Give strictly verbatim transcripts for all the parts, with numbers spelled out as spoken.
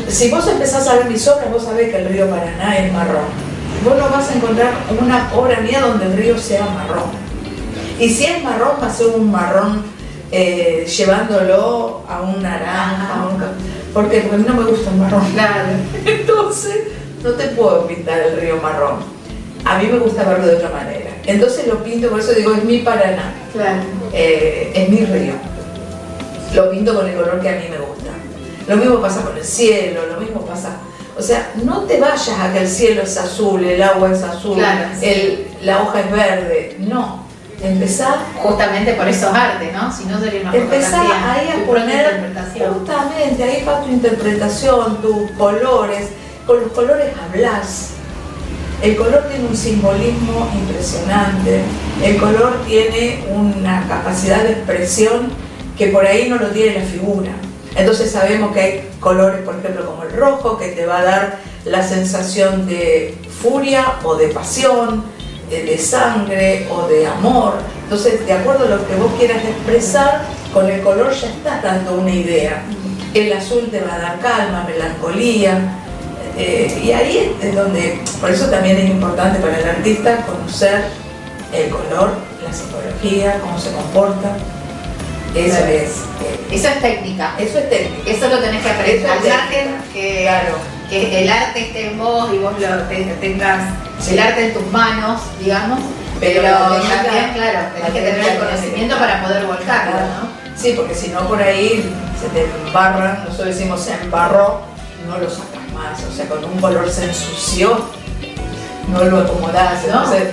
si vos empezás a ver mis obras, vos sabés que el río Paraná es marrón. Vos no vas a encontrar una obra mía donde el río sea marrón. Y si es marrón, va a ser un marrón eh, llevándolo a un naranja, a un... porque, porque a mí no me gusta el marrón. Claro. Entonces, no te puedo pintar el río marrón. A mí me gusta verlo de otra manera. Entonces lo pinto, por eso digo, es mi Paraná. Claro. Eh, es mi río. Lo pinto con el color que a mí me gusta. Lo mismo pasa con el cielo, lo mismo pasa... O sea, no te vayas a que el cielo es azul, el agua es azul, claro, sí. el, la hoja es verde. No. Empezá... Justamente por eso es arte, ¿no? Si no sería una Empezá ahí a poner... Justamente, ahí va tu interpretación, tus colores. Con los colores hablás. El color tiene un simbolismo impresionante. El color tiene una capacidad de expresión que por ahí no lo tiene la figura. Entonces sabemos que hay colores, por ejemplo, como el rojo, que te va a dar la sensación de furia o de pasión, de sangre o de amor. Entonces, de acuerdo a lo que vos quieras expresar, con el color ya estás dando una idea. El azul te va a dar calma, melancolía. Eh, y ahí es donde, por eso también es importante para el artista conocer el color, la psicología, cómo se comporta. Eso claro. es. Eh, eso es técnica. Eso es técnica. Eso lo tenés que aprender. Al margen que, claro. que el arte esté en vos y vos lo te, tengas sí. el arte en tus manos, digamos. Pero, pero también, claro, tenés que tener el conocimiento para poder volcarlo, ¿no? Sí, porque si no por ahí se te embarran, nosotros decimos se embarró, no lo sacas más. O sea, con un color se ensució, no lo acomodás. ¿No? Entonces,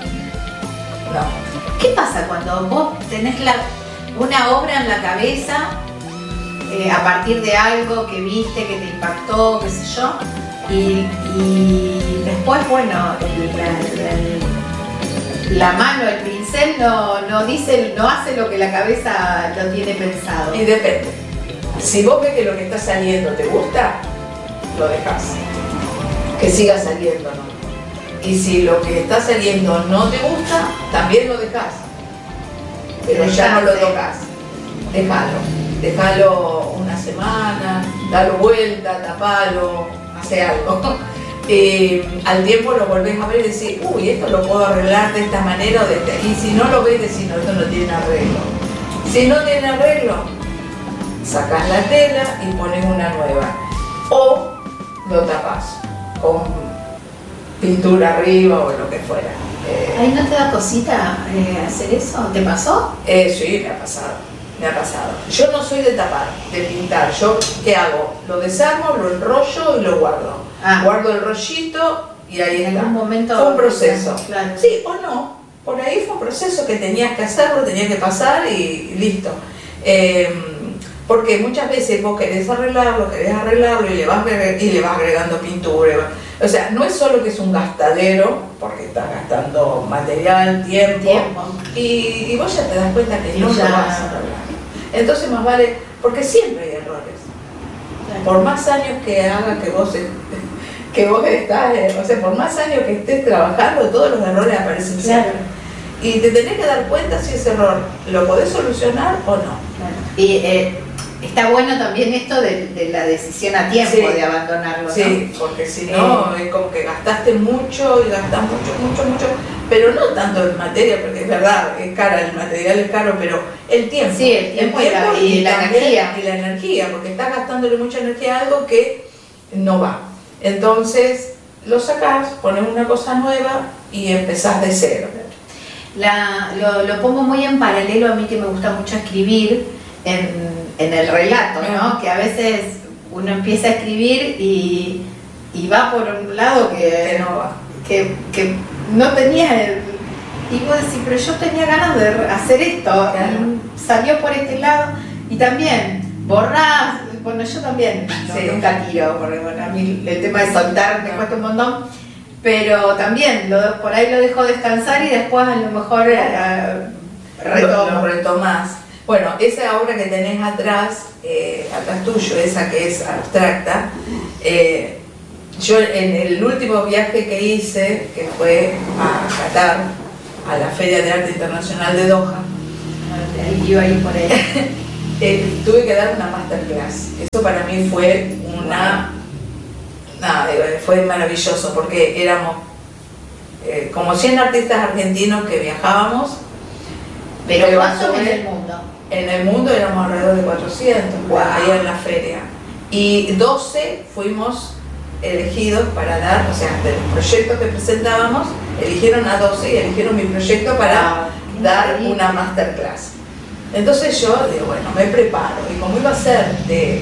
no. ¿Qué pasa cuando vos tenés la una obra en la cabeza eh, a partir de algo que viste, que te impactó, qué sé yo, y, y después, bueno, la, la, la mano, el pincel no, no dice, no hace lo que la cabeza lo tiene pensado? Y depende. Si vos ves que lo que está saliendo te gusta, lo dejás. Que siga saliendo, ¿no? Y si lo que está saliendo no te gusta, también lo dejás. Pero ya no lo tocas, déjalo, déjalo una semana, dalo vuelta, tapalo, hace algo. Eh, al tiempo lo volvés a ver y decís, uy, esto lo puedo arreglar de esta manera o de esta. Y si no lo ves, decís, no, esto no tiene arreglo. Si no tiene arreglo, sacás la tela y pones una nueva. O lo tapas con pintura arriba o lo que fuera. Eh, ¿Ahí no te da cosita eh, hacer eso? ¿Te pasó? Eh, sí, me ha pasado, me ha pasado. Yo no soy de tapar, de pintar. Yo, ¿qué hago? Lo desarmo, lo enrollo y lo guardo. Ah. Guardo el rollito y ahí en está. Un momento fue un proceso. Claro. Sí o no. Por ahí fue un proceso que tenías que hacerlo, tenías que pasar y, y listo. Eh, porque muchas veces vos querés arreglarlo, querés arreglarlo y le vas, y le vas agregando pintura. O sea, no es solo que es un gastadero, porque estás gastando material, tiempo, tiempo. Y, y vos ya te das cuenta que y no ya. lo vas a arreglar. Entonces más vale, porque siempre hay errores. Claro. Por más años que haga que vos, que vos estás, o sea, por más años que estés trabajando, todos los errores aparecen claro. siempre. Y te tenés que dar cuenta si ese error lo podés solucionar o no. Claro. Y eh, está bueno también esto de, de la decisión a tiempo sí. de abandonarlo, sí, ¿no? Porque si no, eh, es como que gastaste mucho y gastás mucho, mucho, mucho, pero no tanto en materia, porque es verdad, es cara, el material es caro, pero el tiempo. Sí, el tiempo, el tiempo y la, y y la energía. Y la energía, porque estás gastándole mucha energía a algo que no va. Entonces, lo sacás, pones una cosa nueva y empezás de cero. La, lo, lo pongo muy en paralelo a mí, que me gusta mucho escribir en, en el relato, ¿no? Que a veces uno empieza a escribir y, y va por un lado que, que no va. Que, que no tenía el, y vos decís, pero yo tenía ganas de hacer esto, claro. Y salió por este lado, y también borrás, bueno, yo también sí. no, nunca tiro, porque bueno, a mí el tema de soltar me cuesta un montón. Pero también, lo, por ahí lo dejo descansar y después a lo mejor eh, retomo. Lo, lo retomás. Bueno, esa obra que tenés atrás, eh, atrás tuyo, esa que es abstracta, eh, yo en el último viaje que hice, que fue a Qatar, a la Feria de Arte Internacional de Doha, yo ahí por ahí, eh, tuve que dar una masterclass. Eso para mí fue una nada, fue maravilloso porque éramos eh, como cien artistas argentinos que viajábamos. Pero, pero ¿cuántos en el mundo? En el mundo éramos alrededor de cuatrocientos, wow. Ahí en la feria. Y doce fuimos elegidos para dar, o sea, de los proyectos que presentábamos, eligieron a doce y eligieron mi proyecto para wow. dar una masterclass. Entonces yo digo, bueno, me preparo, y como iba a ser de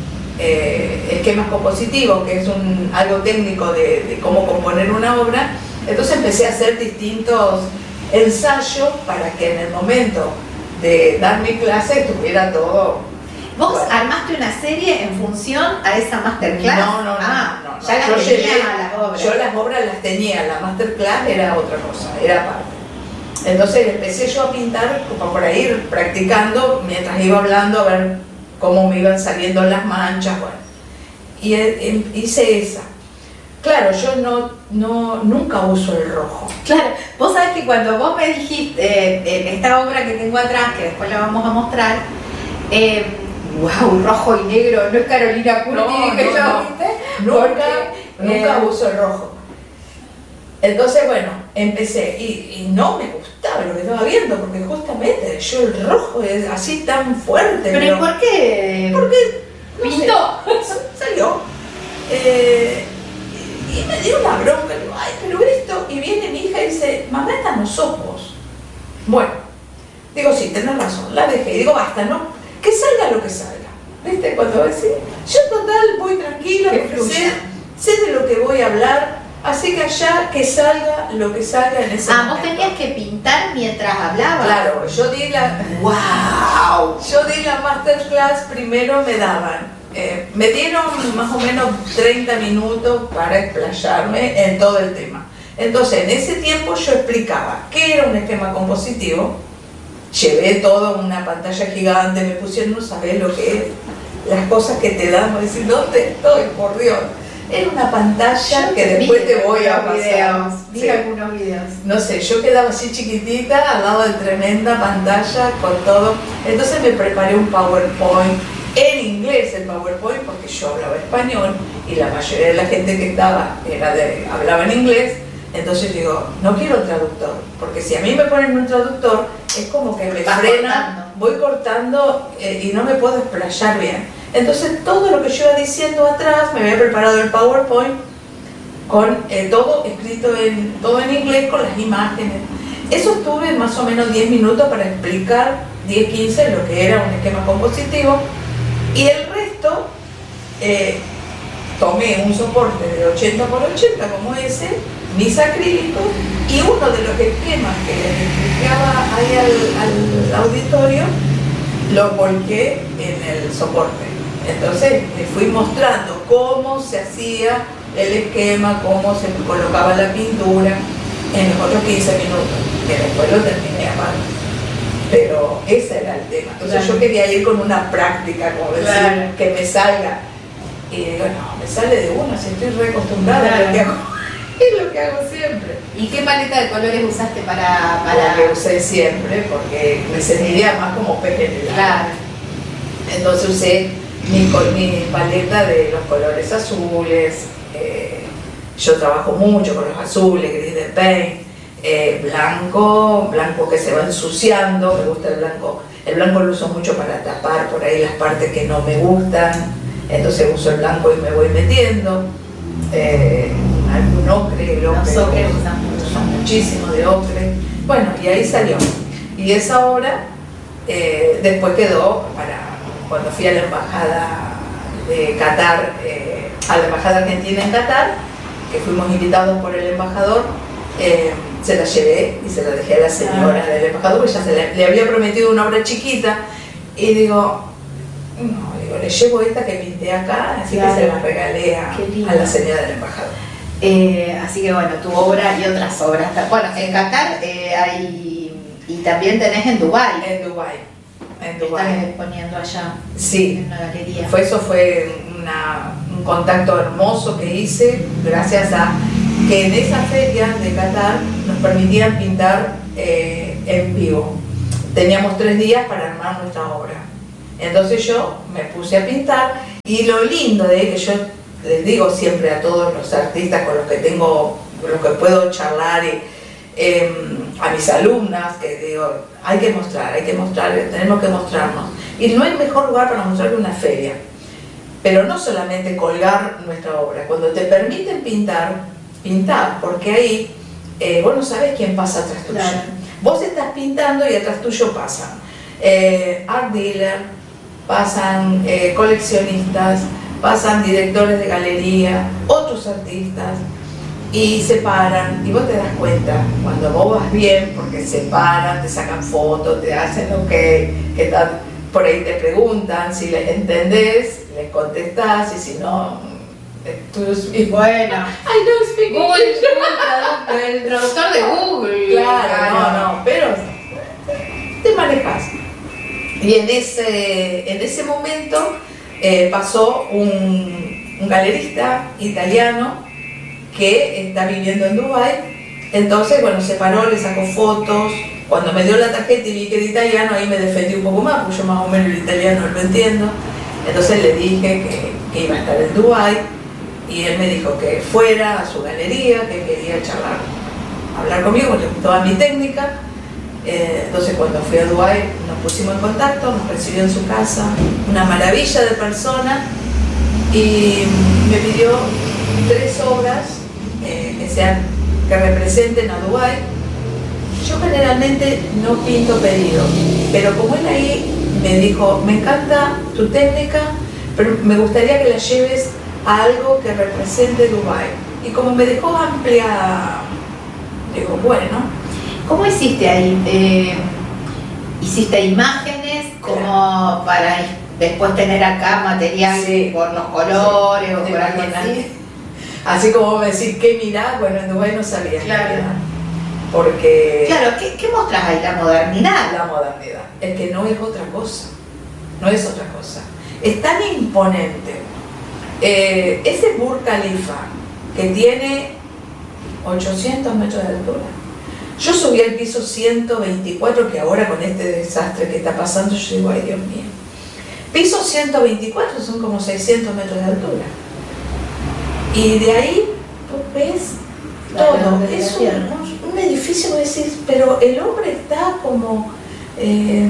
eh, esquemas compositivos, que es un, algo técnico de, de cómo componer una obra, entonces empecé a hacer distintos ensayos para que en el momento de dar mi clase estuviera todo. ¿Vos bueno. armaste una serie en función a esa masterclass? No, no, no. Ah, no, no. ya las yo tenía llegué, las obras. Yo las obras las tenía, la masterclass era otra cosa, era aparte. Entonces empecé yo a pintar como para ir practicando mientras iba hablando, a ver cómo me iban saliendo las manchas, bueno. Y eh, hice esa. Claro, yo no, no, nunca uso el rojo. Claro, vos sabés que cuando vos me dijiste, eh, en esta obra que tengo atrás, que después la vamos a mostrar, eh, wow, rojo y negro, no es Carolina Curti, no, que no, yo, no. ¿viste? Nunca, Porque, nunca eh, uso el rojo. Entonces, bueno, empecé, y, y no me gustaba lo que estaba viendo, porque justamente yo el rojo es así tan fuerte. ¿Pero, pero por qué? Porque no pintó, sé, salió. Eh, y me dio una bronca, digo, ay, pero esto, y viene mi hija y dice, mamá, están los ojos. Bueno, digo, sí, tenés razón, la dejé, y digo, basta, no, que salga lo que salga. ¿Viste? Cuando decís, yo total voy tranquila, porque sé, sé de lo que voy a hablar, así que allá que salga lo que salga en ese ah, momento. vos tenías que pintar mientras hablabas. Claro, yo di la, wow, yo di la masterclass, primero me daban. Eh, me dieron más o menos treinta minutos para explayarme en todo el tema. Entonces, en ese tiempo yo explicaba qué era un esquema compositivo, llevé toda una pantalla gigante, me pusieron, no sabés lo que es, las cosas que te dan, me decís, ¿dónde estoy? Por Dios. Era una pantalla yo que después te voy a pasar. Videos, vi sí. algunos videos. No sé, yo quedaba así chiquitita al lado de tremenda pantalla con todo. Entonces me preparé un PowerPoint. En inglés el PowerPoint porque yo hablaba español y la mayoría de la gente que estaba era de, hablaba en inglés, entonces digo, no quiero traductor, porque si a mí me ponen un traductor es como que me frena, voy cortando eh, y no me puedo explayar bien. Entonces todo lo que yo iba diciendo atrás, me había preparado el PowerPoint con eh, todo escrito en, todo en inglés con las imágenes. Eso estuve más o menos diez minutos para explicar, diez a quince, lo que era un esquema compositivo. Y el resto, eh, tomé un soporte de ochenta por ochenta como ese, mis acrílicos, y uno de los esquemas que les explicaba ahí al, al auditorio, lo volqué en el soporte. Entonces les fui mostrando cómo se hacía el esquema, cómo se colocaba la pintura en los otros quince minutos, que después lo terminé aparte. Pero ese era el tema. Entonces claro. Yo quería ir con una práctica, como decir, claro. Que me salga. Y digo, no, me sale de una, si estoy re acostumbrada claro. a lo que hago. Es lo que hago siempre. ¿Y qué paleta de colores usaste para...? para... La que usé siempre, porque me sentiría más como pez en el agua. Claro. Entonces usé mi, mi paleta de los colores azules. Eh, yo trabajo mucho con los azules, gris de paint. Eh, blanco, blanco que se va ensuciando, me gusta el blanco, el blanco lo uso mucho para tapar por ahí las partes que no me gustan, entonces uso el blanco y me voy metiendo, eh, algún ocre, el ocre, los ocres usan mucho, usan muchísimo de ocre, bueno, y ahí salió, y esa obra eh, después quedó para cuando fui a la embajada de Qatar, eh, a la embajada argentina en Qatar, que fuimos invitados por el embajador. Eh, se la llevé y se la dejé a la señora ah. del embajador, porque ya se le, le había prometido una obra chiquita, y digo, no, digo, le llevo esta que pinté acá, así claro. Que se la regalé a, a la señora del embajador. Eh, así que bueno, tu obra y otras obras. Bueno, en Qatar eh, hay, y también tenés en Dubái. En Dubái. En Dubái. Estás exponiendo allá. Sí. En una galería. Fue, eso fue una, un contacto hermoso que hice gracias a que en esa feria de Qatar nos permitían pintar eh, en vivo. Teníamos tres días para armar nuestra obra. Entonces yo me puse a pintar, y lo lindo de que yo les digo siempre a todos los artistas con los que tengo, con los que puedo charlar, y, eh, a mis alumnas, que digo, hay que mostrar, hay que mostrar, tenemos que mostrarnos. Y no hay mejor lugar para mostrar que una feria. Pero no solamente colgar nuestra obra, cuando te permiten pintar, pintar, porque ahí eh, vos no sabés quién pasa atrás tuyo. Claro. Vos estás pintando y atrás tuyo pasan eh, art dealer, pasan eh, coleccionistas, pasan directores de galería, otros artistas, y se paran, y vos te das cuenta, cuando vos vas bien, porque se paran, te sacan fotos, te hacen ok, que tal. Por ahí te preguntan, si les entendés, les contestás, y si no, tú speak. Bueno, I don't speak Google, English. el traductor de Google. Claro, claro, no, no, pero te manejas. Y en ese, en ese momento eh, pasó un, un galerista italiano que está viviendo en Dubái. Entonces, bueno, se paró, le sacó fotos. Cuando me dio la tarjeta y vi que era italiano, ahí me defendí un poco más, porque yo más o menos el italiano lo entiendo. Entonces le dije que, que iba a estar en Dubái, y él me dijo que fuera a su galería, que quería charlar, hablar conmigo, le gustaba mi técnica. Eh, entonces cuando fui a Dubái nos pusimos en contacto, nos recibió en su casa, una maravilla de persona, y me pidió tres obras eh, que sean, que representen a Dubái. Yo generalmente no pinto pedido, pero como él ahí me dijo, me encanta tu técnica, pero me gustaría que la lleves a algo que represente Dubái. Y como me dejó amplia, digo, bueno. ¿Cómo hiciste ahí? Eh, ¿Hiciste imágenes como claro. para después tener acá material sí. por los colores sí. o por algo así? Así como me decís, ¿qué mirás? Bueno, en Dubái no sabía. Claro. Porque... Claro, ¿qué, qué mostrás ahí? La modernidad. La modernidad. Es que no es otra cosa. No es otra cosa. Es tan imponente. Eh, ese Burj Khalifa, que tiene ochocientos metros de altura. Yo subí al piso ciento veinticuatro, que ahora con este desastre que está pasando, yo digo, ay Dios mío. Piso ciento veinticuatro son como seiscientos metros de altura. Y de ahí, tú ves todo. Es un, un edificio, que decís, pero el hombre está como, eh,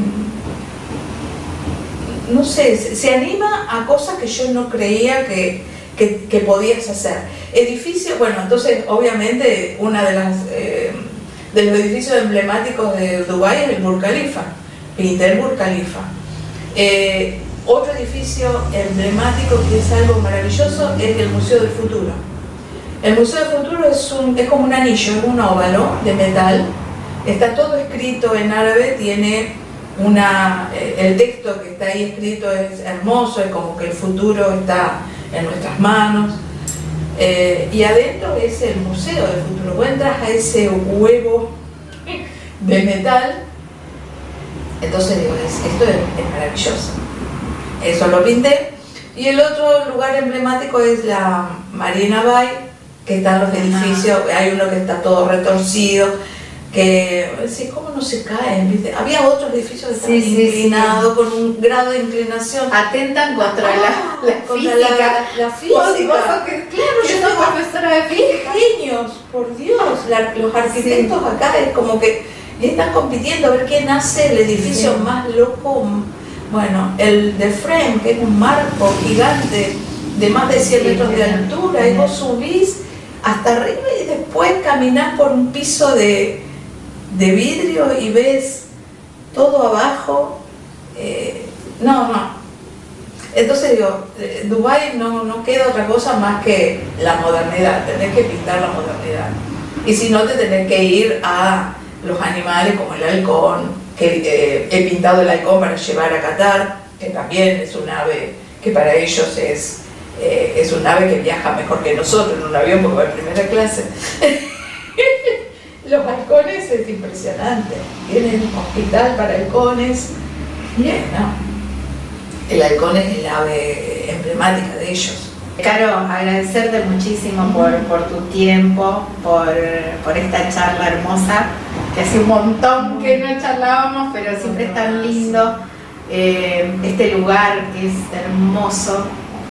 no sé, se, se anima a cosas que yo no creía que, que, que podías hacer. Edificio, bueno, entonces obviamente una de las eh, de los edificios emblemáticos de Dubái es el Burj Khalifa, pinté el Burj Khalifa. Eh, otro edificio emblemático que es algo maravilloso es el Museo del Futuro. El Museo del Futuro es, un, es como un anillo, un óvalo de metal, está todo escrito en árabe, tiene una, el texto que está ahí escrito es hermoso, es como que el futuro está en nuestras manos. Eh, y adentro es el Museo del Futuro. Vos entras a ese huevo de metal, entonces digo, esto es, es maravilloso. Eso lo pinté. Y el otro lugar emblemático es la Marina Bay, que están los edificios, hay uno que está todo retorcido, que, sí, ¿cómo no se caen? ¿Viste? Había otros edificios que estaban sí, inclinados, sí, sí. con un grado de inclinación. Atentan contra ah, la, la contra física. La, la física. Que, claro, yo soy profesora de física. Genios, por Dios. La, los arquitectos sí. acá es como que están compitiendo a ver quién hace el edificio sí. más loco. Bueno, el de Frame, que es un marco gigante de más de cien metros sí, de altura, y vos subís hasta arriba y después caminás por un piso de, de vidrio y ves todo abajo. Eh, no, no. Entonces digo, Dubái no, no queda otra cosa más que la modernidad, tenés que pintar la modernidad. Y si no, te tenés que ir a los animales como el halcón, que eh, he pintado el halcón para llevar a Qatar, que también es un ave que para ellos es... Eh, es un ave que viaja mejor que nosotros en un avión porque va en primera clase. Los halcones es impresionante. Tienen un hospital para halcones. Bien, ¿no? El halcón es el ave emblemática de ellos. Caro, agradecerte muchísimo por, por tu tiempo, por, por esta charla hermosa, que hace un montón que no charlábamos, pero siempre es tan lindo. Eh, este lugar que es hermoso.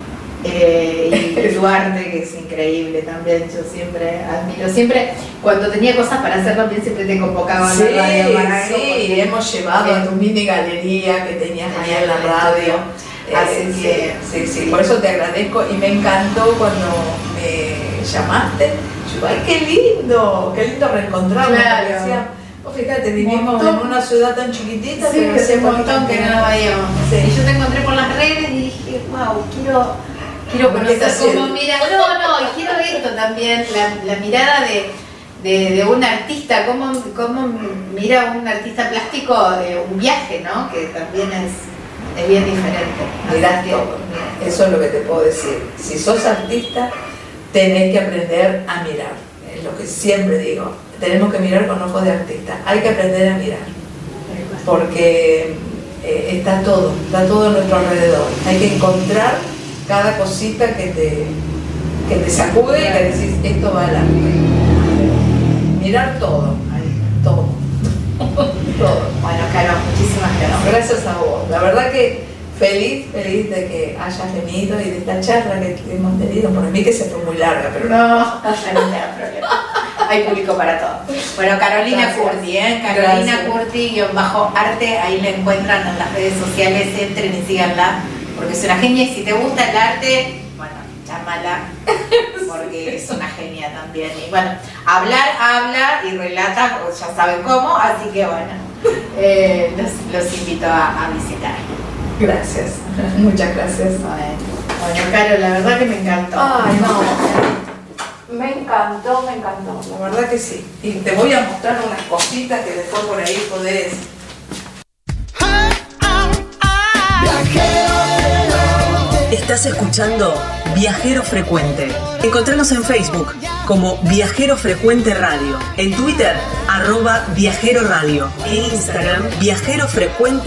Eh, y Duarte, que es increíble también, yo siempre admiro. Siempre, cuando tenía cosas para hacer también, siempre te convocaba sí, a la radio para sí, algo, hemos llevado a tu mini galería que tenías ahí en la radio. Así eh, que, sí, sí, sí, por eso te agradezco y me encantó cuando me llamaste. Yo, ay, qué lindo, qué lindo reencontrarnos. Claro. Decía, oh, fíjate, vivimos montón. en una ciudad tan chiquitita, sí, pero hace hacía un montón que no nos veíamos. Sí. Y yo te encontré por las redes y dije, wow, quiero, quiero conocer cómo mira. No, no, y quiero esto también, la, la mirada de, de, de un artista, cómo, cómo mira un artista plástico eh, un viaje, ¿no? Que también es, es bien diferente. Mirás todo, eso es lo que te puedo decir. Si sos artista, tenés que aprender a mirar. Es lo que siempre digo. Tenemos que mirar con ojos de artista. Hay que aprender a mirar. Porque eh, está todo, está todo a nuestro alrededor. Hay que encontrar cada cosita que te, que te sacude y que decís, esto va adelante. Mirar todo, todo. todo. Bueno, Caro, muchísimas gracias. Gracias a vos. La verdad que feliz, feliz de que hayas venido y de esta charla que hemos tenido. Por mí que se fue muy larga, pero no, no hay problema. Hay público para todo. Bueno, Carolina Gracias. Curti, ¿eh? Carolina Gracias. Curti, guión bajo arte, ahí la encuentran en las redes sociales, entren y síganla, porque es una genia y si te gusta el arte, bueno, llámala, porque es una genia también. Y bueno, hablar, habla y relata, ya saben cómo, así que bueno, eh, los, los invito a, a visitar. Gracias, muchas gracias. Bueno, bueno, Caro, la verdad que me encantó. Ay, no. Me encantó, me encantó, la verdad que sí. Y te voy a mostrar unas cositas que después por ahí podés. Estás escuchando Viajero Frecuente. Encontranos en Facebook como Viajero Frecuente Radio, en Twitter arroba Viajero Radio, en Instagram Viajero Frecuente